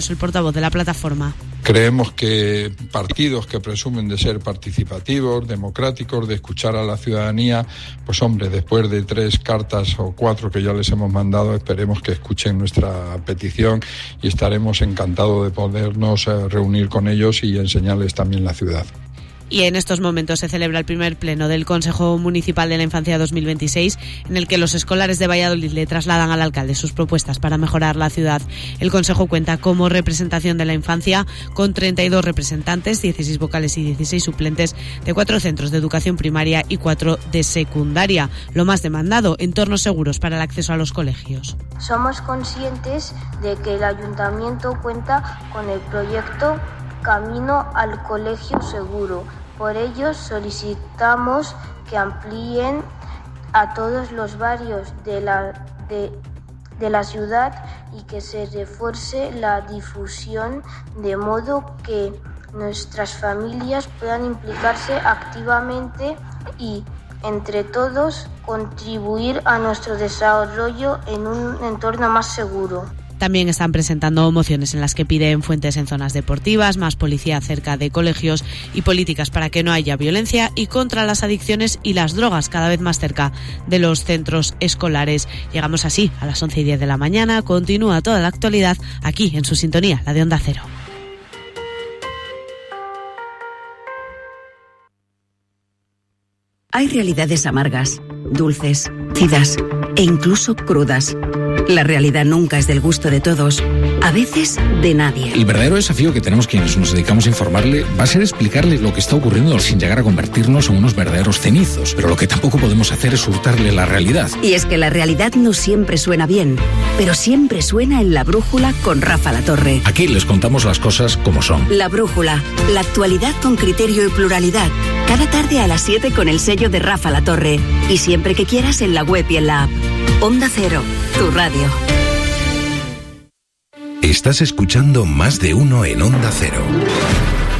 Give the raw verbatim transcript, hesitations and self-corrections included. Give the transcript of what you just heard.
el portavoz de la plataforma. Creemos que partidos que presumen de ser participativos, democráticos, de escuchar a la ciudadanía, pues hombre, después de tres cartas o cuatro que ya les hemos mandado, esperemos que escuchen nuestra petición y estaremos encantados de podernos reunir con ellos y enseñarles también la ciudad. Y en estos momentos se celebra el primer pleno del Consejo Municipal de la Infancia dos mil veintiséis, en el que los escolares de Valladolid le trasladan al alcalde sus propuestas para mejorar la ciudad. El Consejo cuenta como representación de la infancia con treinta y dos representantes, dieciséis vocales y dieciséis suplentes de cuatro centros de educación primaria y cuatro de secundaria. Lo más demandado, entornos seguros para el acceso a los colegios. Somos conscientes de que el Ayuntamiento cuenta con el proyecto Camino al Colegio Seguro. Por ello solicitamos que amplíen a todos los barrios de la, de, de la ciudad y que se refuerce la difusión de modo que nuestras familias puedan implicarse activamente y, entre todos, contribuir a nuestro desarrollo en un entorno más seguro. También están presentando mociones en las que piden fuentes en zonas deportivas, más policía cerca de colegios y políticas para que no haya violencia y contra las adicciones y las drogas cada vez más cerca de los centros escolares. Llegamos así a las once y diez de la mañana. Continúa toda la actualidad aquí en su sintonía, la de Onda Cero. Hay realidades amargas, dulces, cidas e incluso crudas. La realidad nunca es del gusto de todos, a veces de nadie. El verdadero desafío que tenemos quienes nos dedicamos a informarle va a ser explicarle lo que está ocurriendo sin llegar a convertirnos en unos verdaderos cenizos. Pero lo que tampoco podemos hacer es hurtarle la realidad. Y es que la realidad no siempre suena bien, pero siempre suena en La Brújula con Rafa Latorre. Aquí les contamos las cosas como son. La Brújula, la actualidad con criterio y pluralidad. Cada tarde a las siete con el sello de Rafa Latorre. Y siempre que quieras en la web y en la app. Onda Cero, tu radio. Estás escuchando Más de Uno en Onda Cero.